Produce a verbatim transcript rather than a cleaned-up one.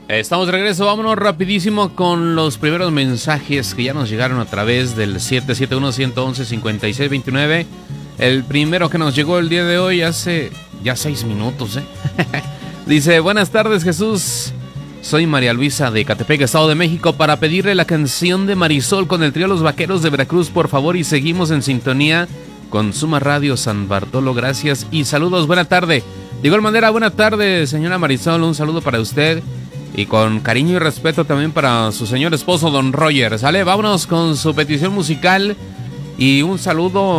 Estamos de regreso, vámonos rapidísimo con los primeros mensajes que ya nos llegaron a través del siete siete uno, uno uno, cinco seis dos nueve. El primero que nos llegó el día de hoy hace ya seis minutos, ¿eh? Dice, buenas tardes Jesús, soy María Luisa de Catepec, Estado de México, para pedirle la canción de Marisol con el trío Los Vaqueros de Veracruz, por favor, y seguimos en sintonía con Suma Radio San Bartolo, gracias y saludos, buena tarde. De igual manera, buena tarde señora Marisol, un saludo para usted. Y con cariño y respeto también para su señor esposo, don Roger. ¿Sale? Vámonos con su petición musical y un saludo